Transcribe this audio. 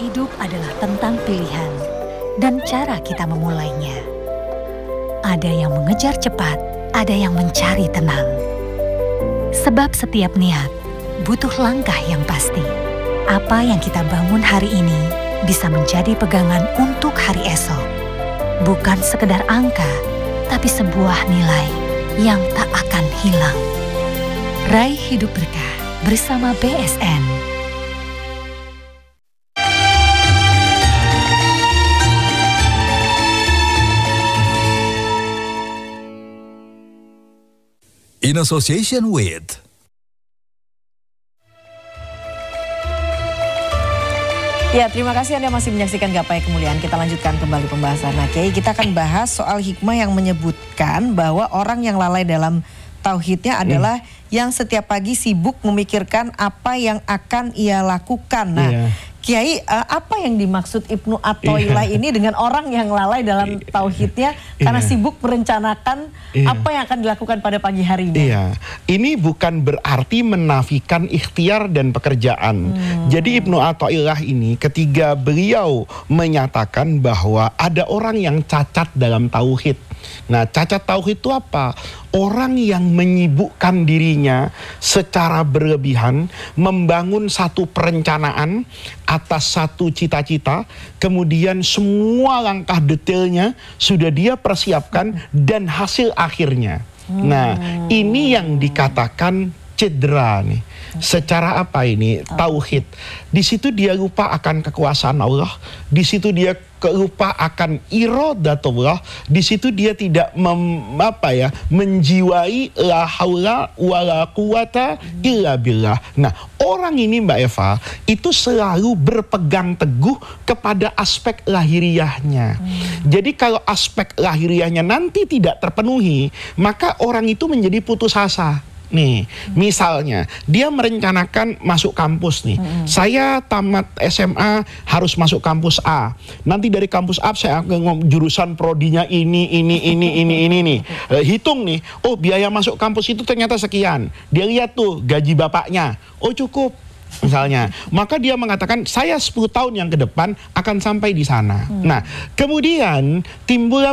Hidup adalah tentang pilihan dan cara kita memulainya. Ada yang mengejar cepat, ada yang mencari tenang. Sebab setiap niat butuh langkah yang pasti. Apa yang kita bangun hari ini bisa menjadi pegangan untuk hari esok. Bukan sekedar angka, tapi sebuah nilai yang tak akan hilang. Raih hidup berkah bersama BSN. In association with Ya, terima kasih Anda masih menyaksikan Gapai Kemuliaan. Kita lanjutkan kembali pembahasan. Nah, Kiai, kita akan bahas soal hikmah yang menyebutkan bahwa orang yang lalai dalam tauhidnya adalah yang setiap pagi sibuk memikirkan apa yang akan ia lakukan. Nah, Kiai, apa yang dimaksud Ibnu Athaillah ini dengan orang yang lalai dalam tauhidnya karena sibuk merencanakan apa yang akan dilakukan pada pagi harinya? Ini bukan berarti menafikan ikhtiar dan pekerjaan. Jadi Ibnu Athaillah ini ketika beliau menyatakan bahwa ada orang yang cacat dalam tauhid. Nah, cacat tauhid itu apa? Orang yang menyibukkan dirinya secara berlebihan, membangun satu perencanaan atas satu cita-cita, kemudian semua langkah detailnya sudah dia persiapkan dan hasil akhirnya. Nah, ini yang dikatakan cedera nih. Secara apa ini? Tauhid. Di situ dia lupa akan kekuasaan Allah, di situ dia lupa akan iradatullah, di situ dia tidak menjiwai la haula wala quwata illa billah. Nah, orang ini Mbak Eva itu selalu berpegang teguh kepada aspek lahiriahnya. Jadi kalau aspek lahiriahnya nanti tidak terpenuhi, maka orang itu menjadi putus asa. Nih, misalnya dia merencanakan masuk kampus nih. Saya tamat SMA harus masuk kampus A. Nanti dari kampus A saya akan jurusan prodinya ini nih. Hitung nih, oh biaya masuk kampus itu ternyata sekian. Dia lihat tuh gaji bapaknya, oh cukup. Misalnya, maka dia mengatakan saya 10 tahun yang ke depan akan sampai di sana. Nah, kemudian timbul